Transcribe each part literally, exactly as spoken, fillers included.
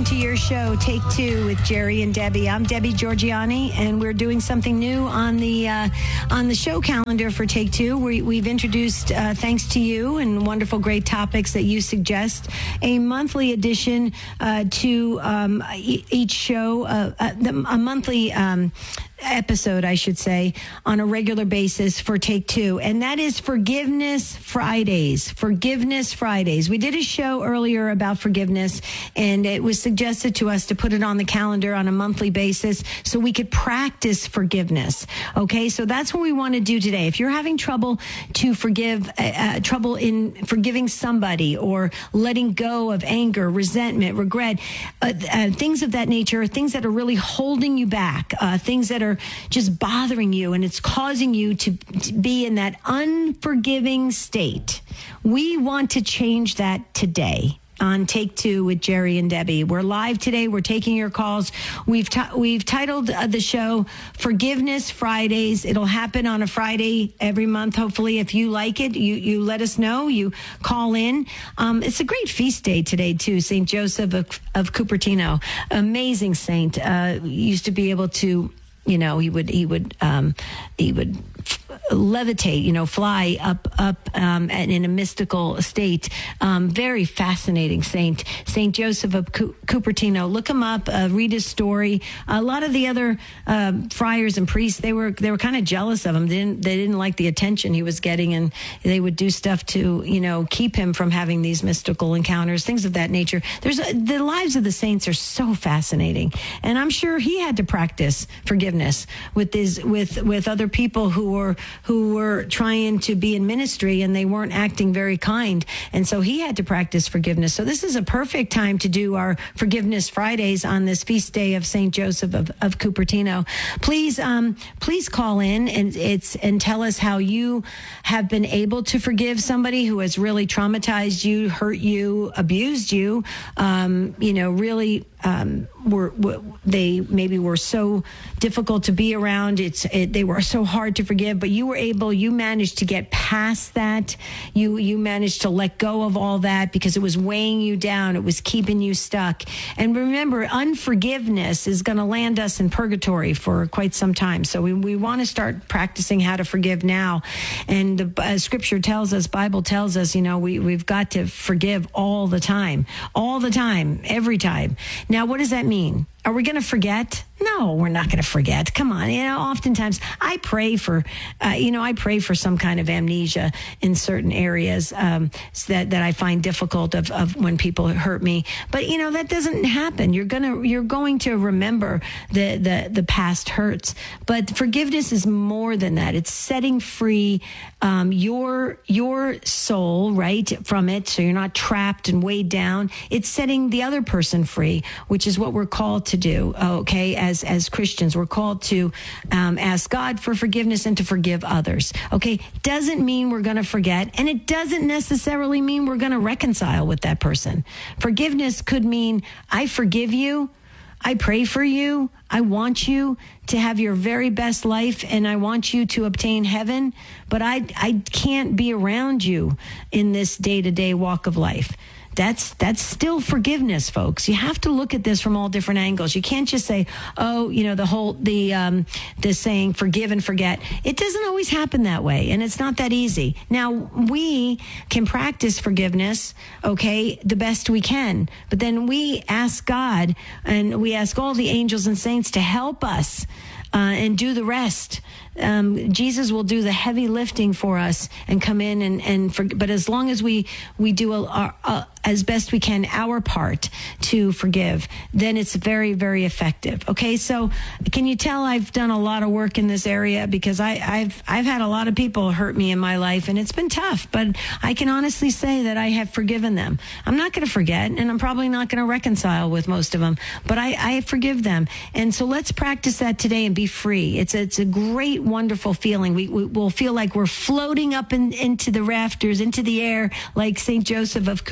to your show, Take Two with Jerry and Debbie. I'm Debbie Georgiani, and we're doing something new on the uh, on the show calendar for Take Two. We, we've introduced, uh, thanks to you and wonderful, great topics that you suggest, a monthly edition uh, to um, e- each show, uh, uh, a monthly um, episode, I should say, on a regular basis for Take Two, and that is Forgiveness Fridays. Forgiveness Fridays. We did a show earlier about forgiveness, and it was suggested to us to put it on the calendar on a monthly basis so we could practice forgiveness. Okay, so that's what we want to do today. If you're having trouble to forgive, uh, uh, trouble in forgiving somebody or letting go of anger, resentment, regret, uh, uh, things of that nature, things that are really holding you back, uh, things that are just bothering you and it's causing you to, to be in that unforgiving state. We want to change that today on Take Two with Jerry and Debbie. We're live today. We're taking your calls. We've t- we've titled uh, the show Forgiveness Fridays. It'll happen on a Friday every month. Hopefully, if you like it, you, you let us know. You call in. Um, it's a great feast day today, too. Saint Joseph of, of Cupertino. Amazing saint. Uh, used to be able to You know, he would he would um, he would levitate, you know, fly up up um, and in a mystical state. Um, very fascinating saint, Saint Joseph of Cu- Cupertino. Look him up, uh, read his story. A lot of the other uh, friars and priests, they were they were kind of jealous of him. They didn't they didn't like the attention he was getting, and they would do stuff to, you know, keep him from having these mystical encounters, things of that nature. There's a, the lives of the saints are so fascinating, and I'm sure he had to practice forgiveness with his with with other people who were who were trying to be in ministry and they weren't acting very kind, and so he had to practice forgiveness. So this is a perfect time to do our Forgiveness Fridays on this feast day of Saint Joseph of, of Cupertino. Please, um, please call in and it's and tell us how you have been able to forgive somebody who has really traumatized you, hurt you, abused you. Um, you know, really. Um, were, were they maybe were so difficult to be around. It's it, they were so hard to forgive, but you were able. You managed to get past that. You you managed to let go of all that because it was weighing you down. It was keeping you stuck. And remember, unforgiveness is going to land us in purgatory for quite some time. So we we want to start practicing how to forgive now. And the uh, Scripture tells us, Bible tells us, you know, we we've got to forgive all the time, all the time, every time. Now, what does that mean? Are we going to forget? No, we're not going to forget. Come on. You know, oftentimes I pray for, uh, you know, I pray for some kind of amnesia in certain areas um, that, that I find difficult of, of when people hurt me. But, you know, that doesn't happen. You're going to, you're going to remember the, the, the past hurts. But forgiveness is more than that. It's setting free um, your, your soul, right, from it. So you're not trapped and weighed down. It's setting the other person free, which is what we're called to do. Okay. As, as Christians, we're called to um, ask God for forgiveness and to forgive others. Okay. Doesn't mean we're going to forget. And it doesn't necessarily mean we're going to reconcile with that person. Forgiveness could mean I forgive you. I pray for you. I want you to have your very best life and I want you to obtain heaven, but I, I can't be around you in this day-to-day walk of life. That's that's still forgiveness, folks. You have to look at this from all different angles. You can't just say, oh, you know, the whole, the um, the saying, forgive and forget. It doesn't always happen that way, and it's not that easy. Now, we can practice forgiveness, okay, the best we can. But then we ask God, and we ask all the angels and saints to help us uh, and do the rest. Um, Jesus will do the heavy lifting for us and come in and, and for, but as long as we, we do a, a, a, as best we can our part to forgive, then it's very, very effective. Okay, so can you tell I've done a lot of work in this area because I, I've I've had a lot of people hurt me in my life and it's been tough, but I can honestly say that I have forgiven them. I'm not going to forget and I'm probably not going to reconcile with most of them, but I, I forgive them. And so let's practice that today and be free. It's a, it's a great, wonderful feeling. We, we will feel like we're floating up in, into the rafters, into the air, like Saint Joseph of Cupertino.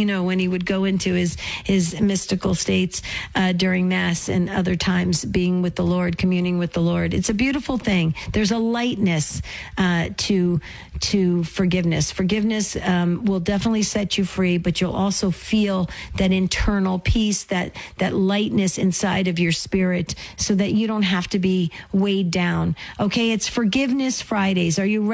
know, when he would go into his his mystical states uh, during Mass and other times, being with the Lord, communing with the Lord. It's a beautiful thing. There's a lightness uh, to to forgiveness. Forgiveness um, will definitely set you free, but you'll also feel that internal peace, that that lightness inside of your spirit, so that you don't have to be weighed down. Okay, it's Forgiveness Fridays. Are you ready?